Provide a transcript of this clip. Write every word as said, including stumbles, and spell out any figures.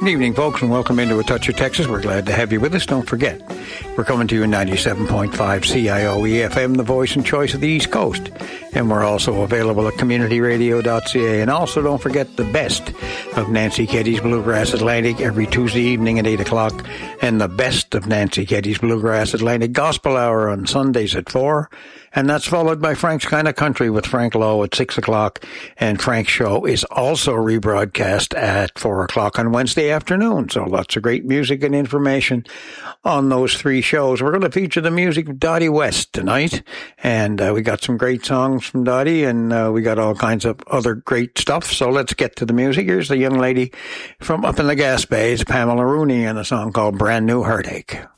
Good evening, folks, and welcome into A Touch of Texas. We're glad to have you with us. Don't forget, we're coming to you in ninety-seven point five C I O E F M, the voice and choice of the East Coast. And we're also available at community radio dot c a. And also, don't forget the best of Nancy Keddy's Bluegrass Atlantic every Tuesday evening at eight o'clock, and the best of Nancy Keddy's Bluegrass Atlantic Gospel Hour on Sundays at four. And that's followed by Frank's Kind of Country with Frank Lowe at six o'clock. And Frank's show is also rebroadcast at four o'clock on Wednesday afternoon. So lots of great music and information on those three shows. We're going to feature the music of Dottie West tonight. And uh, we got some great songs from Dottie, and uh, we got all kinds of other great stuff. So let's get to the music. Here's the young lady from up in the Gas Bays, Pamela Rooney, and a song called Brand New Heartache.